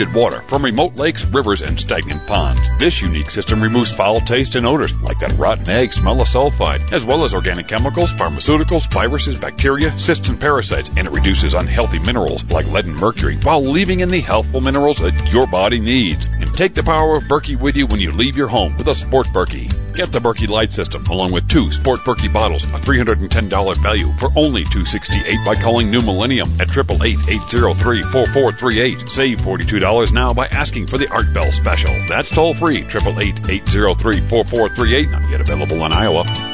treated water from remote lakes, rivers, and stagnant ponds. This unique system removes foul taste and odors, like that rotten egg smell of sulfide, as well as organic chemicals, pharmaceuticals, viruses, bacteria, cysts, and parasites, and it reduces unhealthy minerals like lead and mercury, while leaving in the healthful minerals that your body needs. And take the power of Berkey with you when you leave your home with a Sport Berkey. Get the Berkey Light System along with 2 Sport Berkey bottles, a $310 value for only $268 by calling New Millennium at 888-803-4438. Save $42 now by asking for the Art Bell special. That's toll free, 888-803-4438. Not yet available in Iowa.